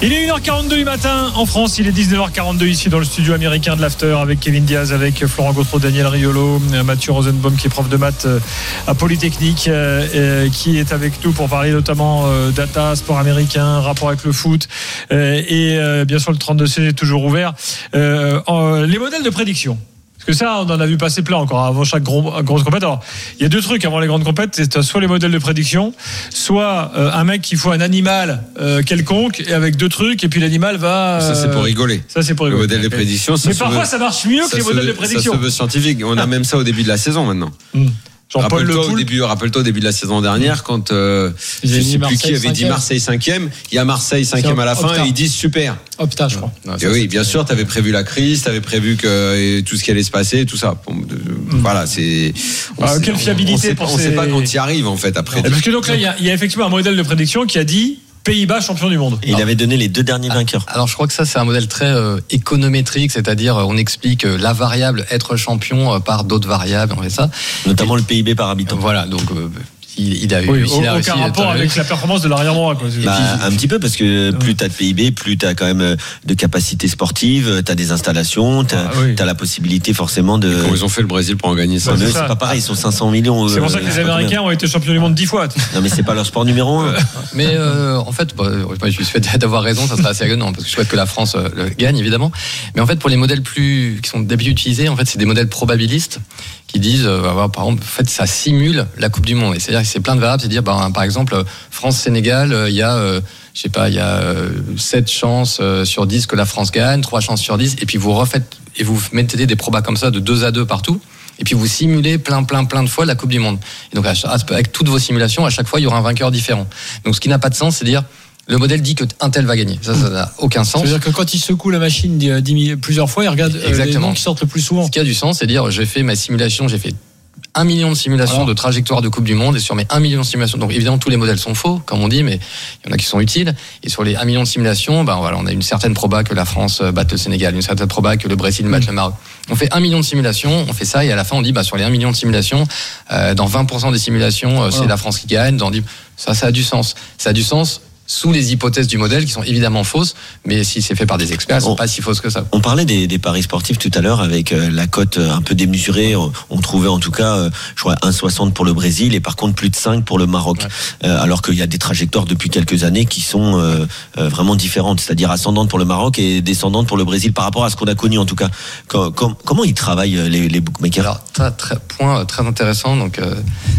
Il est une heure quarante-deux du matin en France, il est dix-neuf heures quarante-deux ici dans le studio américain de l'After avec Kevin Diaz, avec Florent Gautreau, Daniel Riolo, Mathieu Rosenbaum qui est prof de maths à Polytechnique, euh, qui est avec nous pour parler notamment euh, data, sport américain, rapport avec le foot euh, et euh, bien sûr le trente-deux C est toujours ouvert. Euh, euh, les modèles de prédiction. Parce que ça, on en a vu passer plein encore avant chaque gros, grosse compète. Alors, il y a deux trucs avant les grandes compètes, c'est soit les modèles de prédiction, soit euh, un mec qui faut un animal euh, quelconque et avec deux trucs et puis l'animal va. Euh, ça c'est pour rigoler. Ça c'est pour rigoler. Le modèle de prédiction. Ça Mais parfois veut, ça marche mieux que les modèles veut, de prédiction. Ça se veut scientifique. On a même ça au début de la saison maintenant. Mmh. Rappelle-toi au début, rappelle-toi au début de la saison dernière quand euh, je sais plus qui avait dit Marseille cinquième, il y a Marseille cinquième à la fin et ils disent super. Opta, je crois. Non, et oui, bien sûr, tu avais prévu la crise, tu avais prévu que tout ce qui allait se passer, tout ça. Bon, de, mmh. Voilà, c'est. On ah, sait, quelle fiabilité on, on pour On ces... sait pas quand il arrive en fait après. Parce que donc là, il y a, il y a effectivement un modèle de prédiction qui a dit. Pays-Bas champion du monde. Et il avait donné les deux derniers vainqueurs. Alors je crois que ça c'est un modèle très euh, économétrique, c'est-à-dire on explique euh, la variable être champion euh, par d'autres variables, on fait ça. Notamment et, le P I B par habitant. Voilà, donc euh, il, il a eu oui, il a aucun rapport avec la performance de l'arrière droit quoi. Bah, un petit peu parce que plus tu as de P I B, plus tu as quand même de capacité sportive, tu as des installations, tu as, ah, oui. la possibilité forcément de. Comment ils ont fait le Brésil pour en gagner ça, ouais, c'est, c'est pas pareil, ils sont cinq cents millions. C'est pour ça que les Américains ont été champions du monde dix fois. Non mais c'est pas leur sport numéro un. Mais euh, en fait, bah, je suis fait d'avoir raison, ça sera assez agréable parce que je souhaite que la France euh, le gagne évidemment. Mais en fait, pour les modèles plus qui sont d'habitude utilisés, en fait, c'est des modèles probabilistes qui disent, euh, par exemple, en fait, ça simule la Coupe du Monde. Et c'est-à-dire que c'est plein de variables, c'est dire, ben, par exemple, France-Sénégal, il euh, y a, euh, je sais pas, il y a euh, sept chances euh, sur dix que la France gagne, trois chances sur dix, et puis vous refaites, et vous mettez des probas comme ça de deux à deux partout, et puis vous simulez plein, plein, plein de fois la Coupe du Monde. Et donc, avec toutes vos simulations, à chaque fois, il y aura un vainqueur différent. Donc, ce qui n'a pas de sens, c'est dire, le modèle dit que un tel va gagner. Ça, ça n'a aucun sens. C'est-à-dire que quand il secoue la machine plusieurs fois, il regarde Exactement. les noms qui sortent le plus souvent. Ce qui a du sens, c'est dire, j'ai fait ma simulation, j'ai fait un million de simulations Alors. de trajectoire de Coupe du Monde et sur mes un million de simulations. Donc évidemment tous les modèles sont faux, comme on dit, mais il y en a qui sont utiles. Et sur les un million de simulations, ben voilà, on a une certaine proba que la France batte le Sénégal, une certaine proba que le Brésil batte mmh. le Maroc. On fait un million de simulations, on fait ça et à la fin on dit bah sur les un million de simulations, euh, dans vingt pour cent des simulations, euh, c'est oh. la France qui gagne. On dit ça, ça a du sens. Ça a du sens. Sous les hypothèses du modèle qui sont évidemment fausses, mais si c'est fait par des experts, elles ne sont pas si fausses que ça. On parlait des, des paris sportifs tout à l'heure avec euh, la cote un peu démesurée. On, on trouvait en tout cas, euh, je crois, un virgule soixante pour le Brésil et par contre plus de cinq pour le Maroc. Ouais. Euh, alors qu'il y a des trajectoires depuis quelques années qui sont euh, euh, vraiment différentes, c'est-à-dire ascendantes pour le Maroc et descendantes pour le Brésil par rapport à ce qu'on a connu en tout cas. Com- com- comment ils travaillent les, les bookmakers ? Alors, très, très, point très intéressant. Donc, euh,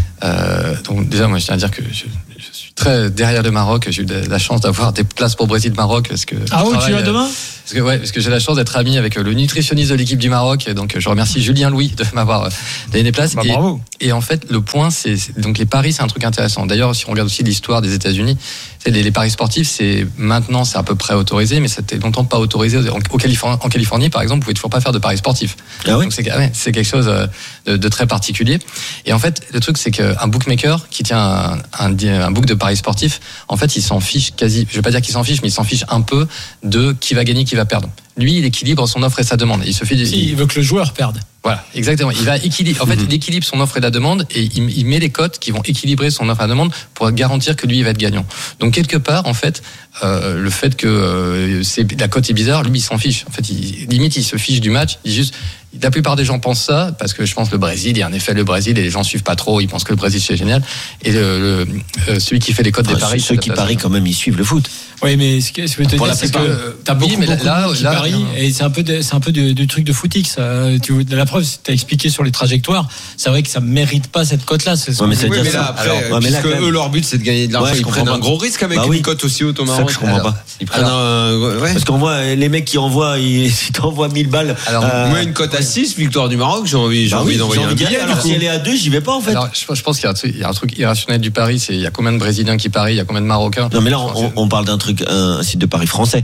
euh, donc déjà, moi, je tiens à dire que je, je suis très derrière le Maroc. J'ai eu la chance d'avoir des places pour Brésil-Maroc parce que. Ah oui, tu vas demain ? Parce que ouais, parce que j'ai la chance d'être ami avec le nutritionniste de l'équipe du Maroc. Donc, je remercie Julien Louis de m'avoir donné des places. Bah, et, bravo. Et en fait, le point, c'est, c'est donc les paris, c'est un truc intéressant. D'ailleurs, si on regarde aussi l'histoire des États-Unis, c'est les, les paris sportifs, c'est maintenant, c'est à peu près autorisé, mais c'était longtemps pas autorisé. En, au Californie, en Californie, par exemple, vous pouvez toujours pas faire de paris sportifs. Ah oui. Donc c'est, ouais, c'est quelque chose de, de très particulier. Et en fait, le truc, c'est qu'un bookmaker qui tient un, un, un book de paris sportifs, en fait, il s'en fiche quasi. Je vais pas dire qu'il s'en fiche, mais il s'en fiche un peu de qui va gagner, qui va perdre. Lui, il équilibre son offre et sa demande. Il se fait. Si, il, il veut que le joueur perde. Voilà, exactement. Il va équilibrer. En fait, il équilibre son offre et la demande et il, il met les cotes qui vont équilibrer son offre et la demande pour garantir que lui, il va être gagnant. Donc quelque part, en fait, euh, le fait que euh, c'est, la cote est bizarre, lui, il s'en fiche. En fait, il, limite, il se fiche du match. Il dit juste. La plupart des gens pensent ça parce que je pense le Brésil, il y a un effet le Brésil et les gens suivent pas trop, ils pensent que le Brésil c'est génial. Et le, le euh, celui qui fait les cotes enfin, des paris, ceux qui parient quand même, ils suivent le foot. Oui, mais ce que je veux te dire, c'est que t'as beaucoup, oui, mais beaucoup là, de gens qui parient et c'est un peu, de, c'est un peu du, du truc de footix. Tu, la preuve, t'as expliqué sur les trajectoires. C'est vrai que ça mérite pas cette cote-là. C'est ouais, mais, oui, mais là, après, alors, puisque ouais, eux, leur but c'est de gagner de l'argent, ouais, ils prennent un gros risque avec bah, une oui. cote aussi haute au Maroc. C'est ça que je comprends pas. Ils prennent un, ouais. Parce qu'on voit les mecs qui envoient, ils t'envoient mille balles. Alors, moi, une cote à six, victoire du Maroc, j'ai envie, j'ai bah envie oui, d'envoyer j'ai envie un billet. Alors si elle est à deux, j'y vais pas en fait. Alors, je, je pense qu'il y a, il y a un truc irrationnel du pari, c'est il y a combien de Brésiliens qui parient, il y a combien de Marocains. Non mais là, on, on parle d'un truc, un site de paris français.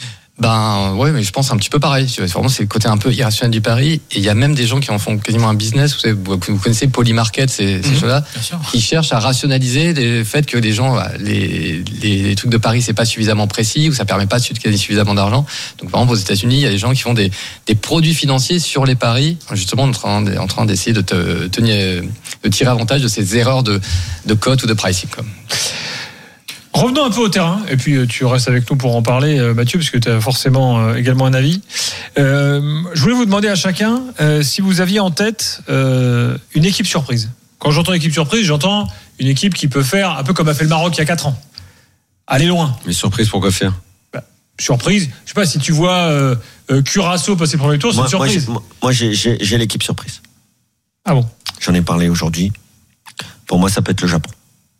Ben ouais, mais je pense un petit peu pareil. Vraiment, c'est le côté un peu irrationnel du pari. Et il y a même des gens qui en font quasiment un business. Vous, savez, vous connaissez Polymarket, ces, ces mmh, choses-là, qui cherchent à rationaliser le fait que les gens, les, les, les trucs de paris, c'est pas suffisamment précis ou ça permet pas de gagner suffisamment d'argent. Donc par exemple, aux États-Unis, il y a des gens qui font des, des produits financiers sur les paris, justement en train, en train d'essayer de, te, tenir, de tirer avantage de ces erreurs de, de cote ou de pricing. Quoi. Revenons un peu au terrain, et puis tu restes avec nous pour en parler, Mathieu, parce que tu as forcément également un avis. Euh, je voulais vous demander à chacun euh, si vous aviez en tête euh, une équipe surprise. Quand j'entends équipe surprise, j'entends une équipe qui peut faire un peu comme a fait le Maroc il y a quatre ans. Aller loin. Mais surprise, pourquoi faire ? Bah, surprise, je sais pas, si tu vois euh, euh, Curaçao passer premier tour, c'est moi, une surprise. Moi, j'ai, moi j'ai, j'ai, j'ai l'équipe surprise. Ah bon ? J'en ai parlé aujourd'hui. Pour moi, ça peut être le Japon.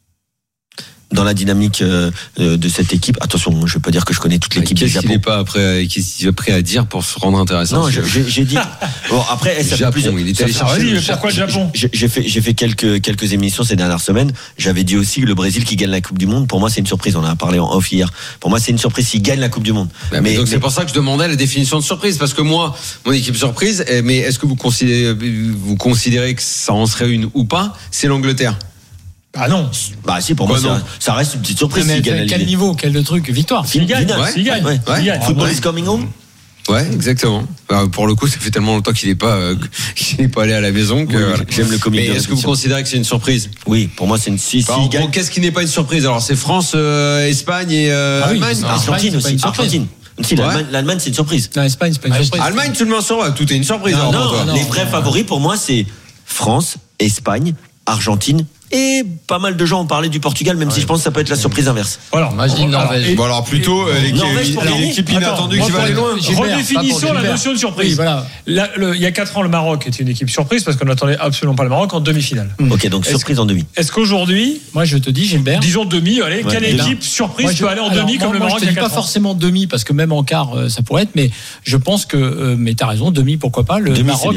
Dans la dynamique euh, de cette équipe, attention, je ne veux pas dire que je connais toute l'équipe du Qu'est-ce Japon. qu'il n'est pas après, qu'est-ce qu'il est prêt à dire pour se rendre intéressant ? Non, j'ai, j'ai dit. Bon, après, ça Japon, fait plusieurs. il est allé ça- chercher vas-y, le mais pourquoi le Japon ? J'ai, j'ai fait, j'ai fait quelques quelques émissions ces dernières semaines. J'avais dit aussi que le Brésil qui gagne la Coupe du Monde. Pour moi, c'est une surprise. On en a parlé en off hier. Pour moi, c'est une surprise s'il gagne la Coupe du Monde. Bah, mais donc c'est pour ça que je demandais la définition de surprise, parce que moi, mon équipe surprise, eh, mais est-ce que vous considérez, vous considérez que ça en serait une ou pas ? C'est l'Angleterre. Ah non. Bah si, pour Quoi, moi, non ça, ça reste une petite surprise Mais s'il gagne la quel Ligue. niveau, quel truc, victoire. S'il gagne, Final. s'il gagne. Ouais. S'il gagne. Football Ah, is coming home. Ouais, exactement. Alors, pour le coup, ça fait tellement longtemps qu'il n'est pas, euh, qu'il n'est pas allé à la maison que Oui, voilà. j'aime le comique Mais de est-ce que vous répétition. considérez que c'est une surprise ? Oui, pour moi, c'est une si Bah, en s'il gros, gagne. qu'est-ce qui n'est pas une surprise ? Alors, c'est France, euh, Espagne et euh, Ah oui, Allemagne. c'est- Argentine Espagne, c'est pas aussi. une surprise. Argentine. Si, Ouais. l'Allemagne, l'Allemagne, c'est une surprise. Non, Espagne, c'est pas une surprise. Allemagne, tu le mentionnes, tout est une surprise. Non, alors, Non, pour toi. non, les non, vrais non. favoris pour moi, c'est France, Espagne, Argentine. Et pas mal de gens ont parlé du Portugal, même si je pense que ça peut être la surprise inverse. Voilà. Moi, je dis Alors, Norvège. et- Bon, alors plutôt euh, l'équipe, Norvège pour gagner. l'équipe Attends, inattendue moi, qui va pour aller le- loin. Gilbert, Redéfinissons pas pour la Gilbert. notion de surprise. Oui, voilà. Là, le- il y a quatre ans, le Maroc était une équipe surprise parce qu'on n'attendait absolument pas le Maroc en demi-finale. Ok, donc Est-ce surprise en demi. Est-ce qu'aujourd'hui, Moi, je te dis, Gilbert. disons demi, allez, Ouais, quelle demi. équipe surprise Moi, je- peut aller en alors, demi moi, comme le moi, Maroc je il y te a dis pas quatre ans ? forcément demi, parce que même en quart, euh, ça pourrait être, mais je pense que, euh, mais t'as raison, demi, pourquoi pas, le Demi, c'est Maroc, bien.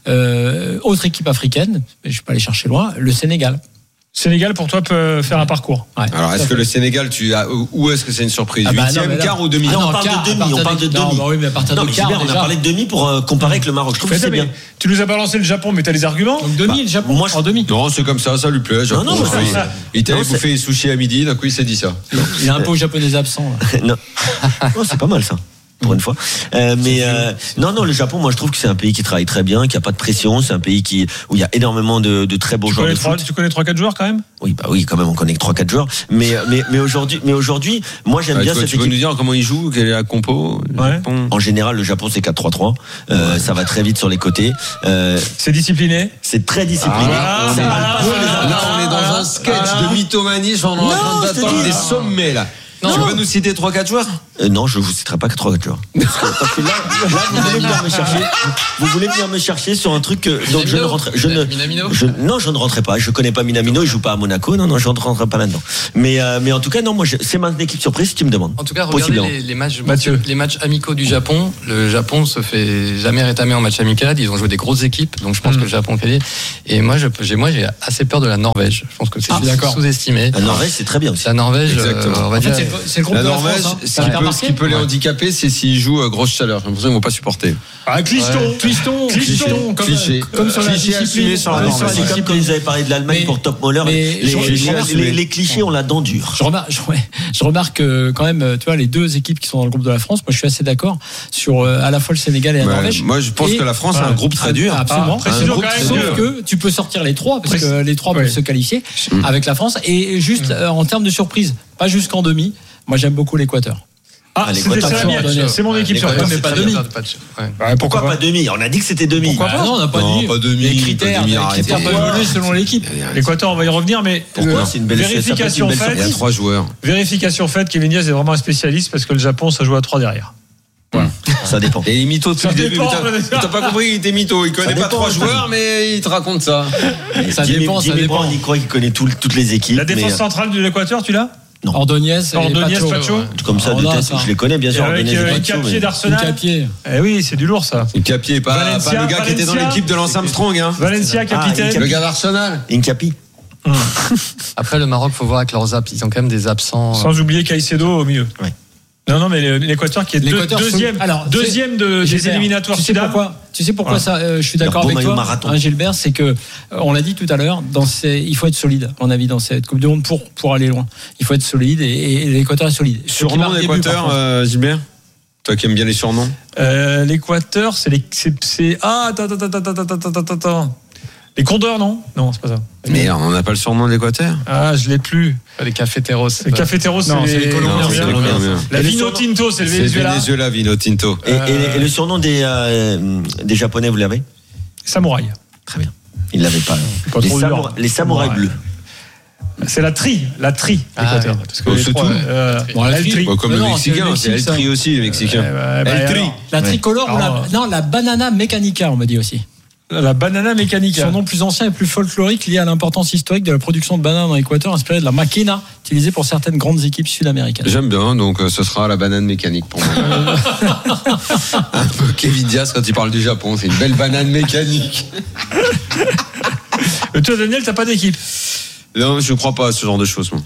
euh, autre équipe africaine, je vais pas aller chercher loin, le Sénégal. Sénégal, pour toi, peut faire un parcours. Ouais, Alors, tout est-ce à que fait. le Sénégal, tu as, où est-ce que c'est une surprise ? Ah bah non, Huitième, mais là- quart ou demi ? Ah Non, non, on parle quart, de à demi, partir on parle de de- non, demi. bah oui, mais à partir Non, de mais quart, Gilbert, on a déjà. parlé de demi pour euh, comparer avec le Maroc. Je trouve que c'est Mais bien. tu nous as balancé le Japon, mais tu as les arguments. Donc demi, le Japon, Moi, je- en demi. Non, c'est comme ça, ça lui plaît. Japon. Non, non, il, ça- il était allé non, bouffer les sushis à midi, d'un coup il s'est dit ça. Il y a un peu aux japonais absents. là. non. Oh, c'est pas mal ça. Pour une fois. Euh, mais euh, non, non, le Japon, moi je trouve que c'est un pays qui travaille très bien, qui a pas de pression, c'est un pays qui où il y a énormément de, de très beaux Tu joueurs connais, de trois, foot. tu connais trois quatre joueurs quand même ? Oui, bah oui, quand même, on connaît que trois quatre joueurs. Mais mais mais aujourd'hui, mais aujourd'hui, moi j'aime Ouais, bien tu, peux- cette tu peux équipe. nous dire comment il joue, quelle est la compo le Ouais. Japon En général, le Japon c'est quatre trois trois. Euh, ça va très vite sur les côtés. Euh, C'est discipliné. c'est très discipliné. Ah, Ça ah, va pas sur les ah, attaques. Là, on est dans un sketch de mythomanie, on est en Non, train je te d'attendre dis. des sommets là. Non. Tu peux nous citer trois quatre joueurs ? Euh, non, je vous citerai pas que trois quatre joueurs. Parce que, parce que là, là, vous voulez venir me chercher. Vous voulez venir me chercher sur un truc que, donc je ne rentre, je ne, Minamino je, non, je ne rentrerai pas. Je connais pas Minamino, il joue pas à Monaco. Non, non, je ne rentrerai pas là-dedans. Mais, euh, mais en tout cas, non, moi, je, c'est ma équipe surprise si tu me demandes. En tout cas, regardez Possiblement. les, les matchs, Mathieu. les matchs amicaux du Japon. Le Japon se fait jamais rétamer en match amical. Ils ont joué des grosses équipes, donc je pense Mm. que le Japon fait. Et moi, je, j'ai, moi, j'ai assez peur de la Norvège. Je pense que c'est Ah, d'accord. sous-estimé. La Norvège, c'est très bien aussi. La Norvège, Exactement. euh, on va En fait, dire. c'est le- c'est le groupe La de la Norvège, France. hein. ce Ça qui t'a peut, remarqué ce qui peut les Ouais. handicaper, c'est s'ils jouent euh, grosse chaleur. J'ai l'impression qu'ils vont pas supporter. Ah, Cliston. Ouais. Cliston, Cliston, comme, Cliché. comme sur la Cliché assumé discipline. sur la Ouais, Norvège. sur la C'est comme quand vous avez parlé de l'Allemagne Mais- pour Top Moller. mais Les, je- les, je les- remarque- les- les clichés, on l'a dent dure. Je remarque, je, ouais, je remarque euh, quand même, euh, tu vois, les deux équipes qui sont dans le groupe de la France. Moi, je suis assez d'accord sur euh, à la fois le Sénégal et la Ouais, Norvège. moi, je pense Et- que la France a Ouais. un groupe très dur. Absolument. Ah, précisons Un groupe quand même très que- dur. Sauf que tu peux sortir les trois parce que les trois Ouais. peuvent se qualifier avec la France. Et juste euh, en termes de surprise, pas jusqu'en demi. Moi, j'aime beaucoup l'Équateur. Ah, Ah, c'était l'Équateur, c'est la c'est mienne. ordonné. C'est mon équipe l'Équateur, surprise. c'est pas très demi. bien. Ouais. Ouais, Pourquoi pas demi? On a dit que c'était demi. Pourquoi pas Non, on n'a pas Non, dit. pas demi, Les pas critères, demi, les arrêtez. critères peuvent Pourquoi évoluer selon l'équipe. L'Équateur, on va y revenir, mais Pourquoi euh, c'est une belle vérification ça peut être une belle faite. Il y a trois joueurs. Vérification faite, Kevin Diaz est vraiment un spécialiste parce que le Japon, ça joue à trois derrière. Ça dépend. Et il est mytho depuis Ça le début. dépend, mais T'as t'as pas compris, il était mytho. Il connaît pas dépend, trois ça. joueurs, mais il te raconte ça. Ça Jimmy, dépend, ça Jimmy dépend. Brown, il croit qu'il connaît tout- toutes les équipes. La défense mais, euh, centrale de l'Équateur, tu l'as Ordonez, et Ordonez, Pacho. Pacho. comme ça, Ah, de on a tête, ça. je les connais bien Et sûr. avec Ordonez, euh, Pacho, Capier mais- Une d'Arsenal. capier. Eh oui, c'est du lourd ça. Le Capier, pas, Valencia, pas le gars qui était dans Valencia. l'équipe de Lance Armstrong. Hein. Valencia, Ah, capitaine. Le gars d'Arsenal. Incapi. Après, le Maroc, faut voir avec leurs abs. Ils ont quand même des absents. Sans oublier Caicedo au milieu. Ouais. Non, non, mais l'Équateur qui est deux- L'Équateur, deuxième, c'est- alors, deuxième de, des Gilbert, éliminatoires Tu sais Sud-Am. pourquoi Tu sais pourquoi Ouais. ça euh, Je suis Leur d'accord beau avec maillot toi, marathon. hein, Gilbert, c'est que euh, on l'a dit tout à l'heure, dans ces, il faut être solide. À mon avis, dans cette Coupe du Monde pour pour aller loin, il faut être solide et, et l'Équateur est solide. Ce qui Surnom marque des buts, par d'Équateur, contre. euh, Gilbert. Toi qui aimes bien les surnoms. Euh, L'Équateur, c'est les. c'est- c'est- Ah, attends, attends, attends, attends, attends, attends, attends. Les Condors, non? Non, c'est pas ça. Mais on n'a pas le surnom de l'Équateur. Ah, je l'ai plus. Les cafeteros. Les cafeteros, c'est, c'est les les Colombiens. Non, c'est les Colombiens. La Vino Tinto, c'est le C'est Venezuela. Venezuela, Vino Tinto. Et, et- et le surnom des, euh, des Japonais, vous l'avez? Samouraï. Très bien. Ils l'avaient pas. Pas Les, trop samoura- dur. les samouraïs Samouraï. bleus. C'est la tri, la tri, Ah, l'Équateur. oui. Parce que Oh, les c'est trois, tout. euh, Bon, la El tri. tri. Bah, comme Mais le non, c'est le Mexicain, c'est El Mexique, ça. Tri aussi, les Mexicains. Euh, bah, El Tri. alors, La tricolore ou Alors, la, non, la banana mécanica, on m'a dit aussi. La banana mécanique. Son nom plus ancien et plus folklorique lié à l'importance historique de la production de bananes dans l'Équateur, inspiré de la maquina utilisée pour certaines grandes équipes sud-américaines. J'aime bien, donc euh, ce sera la banane mécanique pour moi. Un peu Kevin Diaz quand il parle du Japon, c'est une belle banane mécanique. Euh, Toi, Daniel, t'as pas d'équipe. Non, je crois pas à ce genre de choses, moi.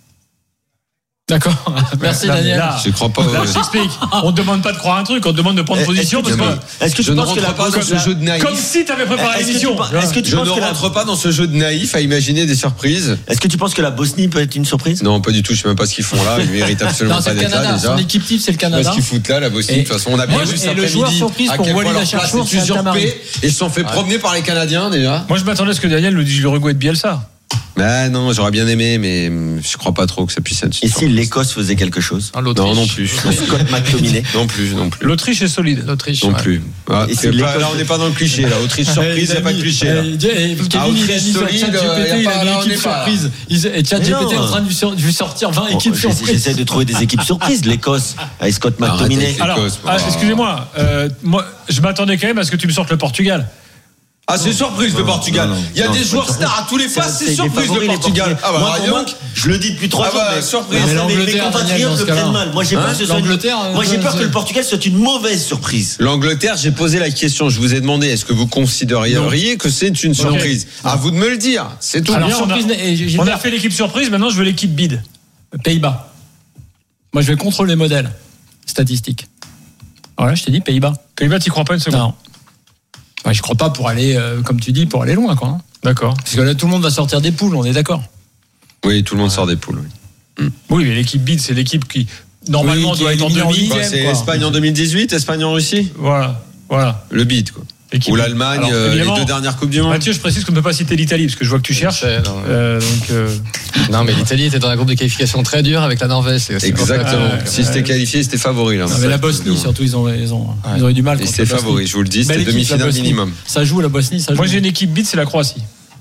D'accord. Merci Là, mais Daniel. là, Je crois pas. Là, euh, je t'explique. On ne demande pas de croire un truc, on te demande de prendre Est-ce position. que Parce tu- que, Est-ce que Je tu ne penses que la rentre pas dans bosse- ce jeu de naïf. comme si t'avais préparé Est-ce que tu l'émission. penses- est-ce que tu Je penses ne que la- rentre pas dans ce jeu de naïf à imaginer des surprises. Est-ce que tu penses que la Bosnie peut être une surprise? Non, pas du tout. Je sais même pas ce qu'ils font là. Ils méritent absolument Non, c'est pas le d'être là Canada. déjà. Son équipe type, c'est le Je sais pas Canada. ce qu'ils foutent là, la Bosnie. Et- De toute façon, on a bien Moi, vu et cet le joueur après-midi surprise à pour quel point Walid leur place Acharchour, est c'est Altamari. usurpée et se sont fait promener par les Canadiens déjà. Moi, je m'attendais à ce que Daniel nous dise l'Uruguay de Bielsa. Ah non, j'aurais bien aimé, mais hum, je crois pas trop que ça puisse être. Et si l'Écosse faisait quelque chose? Ah, l'Autriche. Non, non plus. Scott McTominay. Non plus, non plus. L'Autriche est solide. L'Autriche. Non ouais. plus. Ah, Et c'est si pas- l'Écosse- là, on n'est pas dans le cliché. Là, Autriche surprise, il n'y a pas de cliché. Là. Eh, eh, Kevin, Ah, il a Autriche mis sur solide, ChatGPT, euh, y a il pas- a mis là, on équipe n'est pas, là. surprise. Il- Et ChatGPT Mais non. est en train de lui sur- de lui sortir vingt Bon, équipes j'essaie- surprises. J'essaie de trouver des équipes surprises. L'Écosse avec Scott Arrêtez. McTominay. Alors, L'Écosse, ah, bah. excusez-moi, euh, moi, je m'attendais quand même à ce que tu me sortes le Portugal. Ah, c'est surprise le Non, Portugal. non, non. Il y a Non, des c'est joueurs pas surprise. stars à tous les C'est- passes, c'est c'est des surprise favoris, le les Portugal. Portugais. Ah bah, Moi, rien pour moi, donc. je le dis depuis trois Ah ans, bah, mais, surprise. mais Mais mes- mes l'Angleterre, Daniel, compatriotes dans ce le prennent cas-là. mal. Moi, j'ai Hein, peur que ce soit une- l'Angleterre, Moi, j'ai euh, peur que c'est- le Portugal soit une mauvaise surprise. L'Angleterre, j'ai posé la question. Je vous ai demandé, est-ce que vous considériez que c'est une surprise? À vous de me le dire. C'est tout. Alors, Bien, on a- surprise, et j'ai- j'ai On fait a fait l'équipe surprise, maintenant je veux l'équipe bide. Pays-Bas. Moi, je vais contrôler les modèles statistiques. Voilà, je t'ai dit Pays-Bas. Pays-Bas, t'y crois pas une seconde. Non. Ouais, je crois pas pour aller, euh, comme tu dis, pour aller loin, quoi. hein. D'accord. Parce que là, tout le monde va sortir des poules, on est d'accord. Oui, tout le monde sort des poules. oui. Oui, mais l'équipe bide, c'est l'équipe qui, normalement, Oui, qui doit est être en éliminée en demi. Quoi, Dixième, c'est quoi. Espagne en deux mille dix-huit, Espagne en Russie? Voilà. Voilà. Le bid, quoi. L'équipe Ou bide. l'Allemagne, Alors, euh, les évidemment, deux dernières Coupes du Monde. Mathieu, je précise qu'on ne peut pas citer l'Italie, parce que je vois que tu cherches. Je sais, non, ouais. Euh, donc, euh, Non, mais l'Italie était dans un groupe de qualification très dur avec la Norvège. c'est- c'est pour ça que- Exactement. Ouais, Si ouais. c'était qualifié, c'était favori. Là, Non, mais la Bosnie, surtout, ils ont, ils ont, ils ont eu du mal. Et contre c'était la Bosnie. favori, je vous le dis, Belle c'était équipe, la demi-finale Bosnie. minimum. Ça joue, la Bosnie, ça joue. moi, j'ai une équipe bide, c'est la Croatie.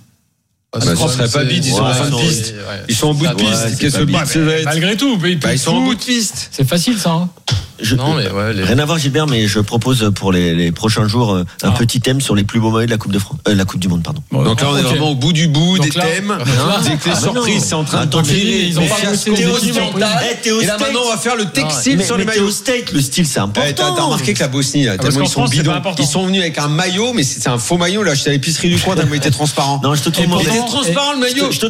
Ah, Bah, c'est ce pas- serait pas c'est- bide, ils sont en fin de sont- piste. ouais. Ils sont en bout de Ouais, piste. c'est Qu'est-ce pas que bide. bide ça va être? Malgré tout, ils, Bah, ils sont en bout de piste. C'est facile, ça. Hein. Je- Non, mais ouais, les- Rien à voir, Gilbert, mais je propose pour les, les prochains jours euh, un Ah. petit thème sur les plus beaux moments de la Coupe de France, euh, la Coupe du Monde, pardon. Bon, Donc là, on est ok. vraiment au bout du bout Donc des là- thèmes. donc hein, là- Dès que les Ah, mais non. surprises, c'est en train de Attends, virer. ils ont Mais pas c'est bossé aux équipes occidentales. Eh, t'es au Et là, States. maintenant, on va faire le textile Mais, sur les mais t'es maillots. au steak, le style, c'est important. Eh, T'as t'as remarqué que la Bosnie, là, parce tellement qu'en ils sont France, c'est bidons. pas important. Ils sont venus avec un maillot, mais c'est un faux maillot. Là, j'étais à l'épicerie du coin, tellement il était transparent. Non, je te trouve Et mauvais. Il était pourtant- transparent le maillot. Je te